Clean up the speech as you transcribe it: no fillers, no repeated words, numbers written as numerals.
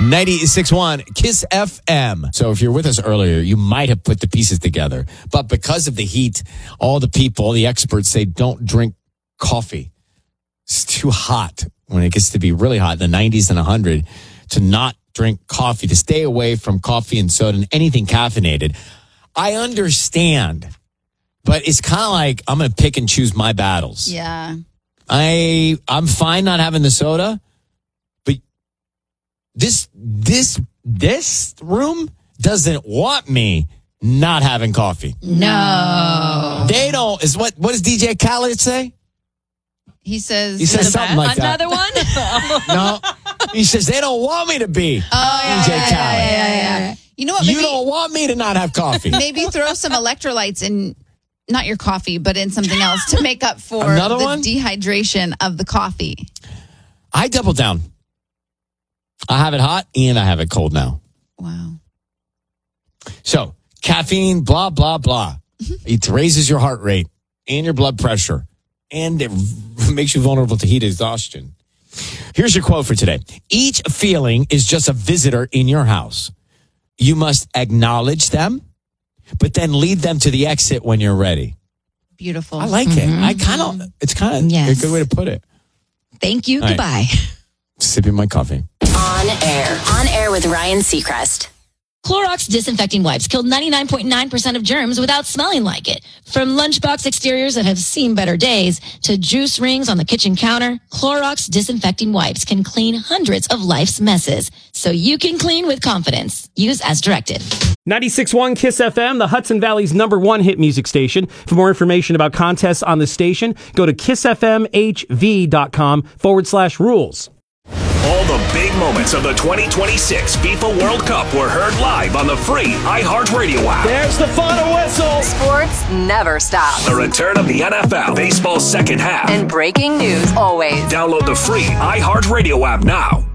96.1 Kiss FM. So if you're with us earlier, you might have put the pieces together. But because of the heat, all the experts say don't drink coffee. It's too hot when it gets to be really hot, in the 90s and 100, to not drink coffee, to stay away from coffee and soda and anything caffeinated. I understand, but it's kind of like I'm going to pick and choose my battles. Yeah. I'm fine not having the soda. This room doesn't want me not having coffee. No. They don't. What does DJ Khaled say? He says something like that. Another one? No. He says they don't want me to be DJ Khaled. Yeah. You know what? Maybe, you don't want me to not have coffee. Maybe throw some electrolytes in, not your coffee, but in something else to make up for Another the one? dehydration of the coffee. I double down. I have it hot and I have it cold now. Wow. So, caffeine, blah, blah, blah. It raises your heart rate and your blood pressure, and it makes you vulnerable to heat exhaustion. Here's your quote for today. Each feeling is just a visitor in your house. You must acknowledge them, but then lead them to the exit when you're ready. Beautiful. I like it. It's kind of a good way to put it. Thank you. All right. Goodbye. Sipping my coffee. On air with Ryan Seacrest. Clorox disinfecting wipes killed 99.9% of germs without smelling like it. From lunchbox exteriors that have seen better days to juice rings on the kitchen counter, Clorox disinfecting wipes can clean hundreds of life's messes. So you can clean with confidence. Use as directed. 96.1 Kiss FM, the Hudson Valley's #1 hit music station. For more information about contests on the station, go to kissfmhv.com/rules. All the big moments of the 2026 FIFA World Cup were heard live on the free iHeartRadio app. There's the final whistle. Sports never stop. The return of the NFL, baseball's second half. And breaking news always. Download the free iHeartRadio app now.